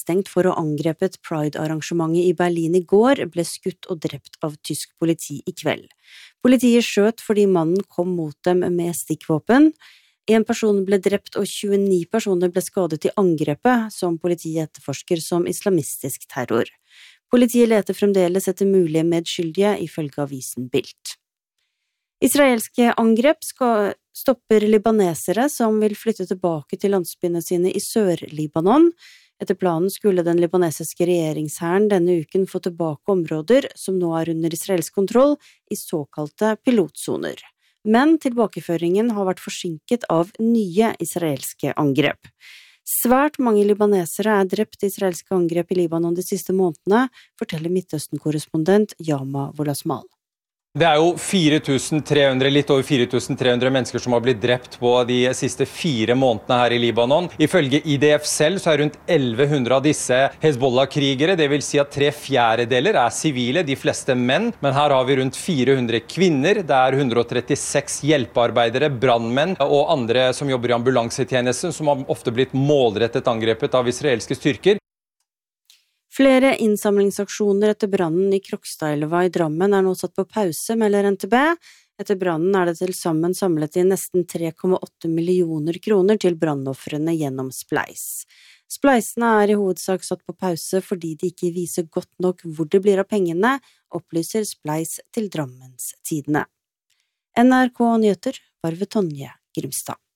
stengt for å angrepe et Pride-arrangementet i Berlin i går, ble skutt og drept av tysk politi i kveld. Politiet skjøt fordi mannen kom mot dem med stikkvåpen. En person ble drept og 29 personer ble skadet i angrepet, som politiet etterforsker som islamistisk terror. Politiet leter fremdeles etter mulige medskyldige, ifølge avisen Bild. Israelske angrep stopper libanesere som vil flytte tilbake til landsbyene sine i Sør-Libanon. Etter planen skulle den libanesiske regjeringshæren denne uken få tilbake områder som nå er under israelsk kontroll i såkalte pilotsoner. Men tilbakeføringen har vært forsinket av nye israelske angrep. Svært mange libanesere er drept i israelske angrep i Libanon de siste månedene, forteller Midtøsten-korrespondent Yama Wolasmal. Det er jo 4.300, litt over 4.300 mennesker som har blitt drept på de siste 4 månedene her i Libanon. Ifølge IDF selv så er rundt 1100 av disse Hezbollah-krigere, det vil si at 3/4 er sivile, de fleste menn. Men her har vi rundt 400 kvinner, det er 136 hjelpearbeidere, brandmenn og andre som jobber i ambulansetjenesten, som har ofte blitt målrettet angrepet av israelske styrker. Flere innsamlingsaksjoner etter brannen i Krokstadelva i Drammen er nå satt på pause, melder NTB. Etter brannen er det til sammen samlet inn nesten 3,8 millioner kroner til brannofrene gjennom Spleis. Spleisene er i hovedsak satt på pause fordi de ikke viser godt nok hvor det blir av pengene, opplyser Spleis til Drammens Tidende. NRK Nyheter, Varve Tonje Grimstad.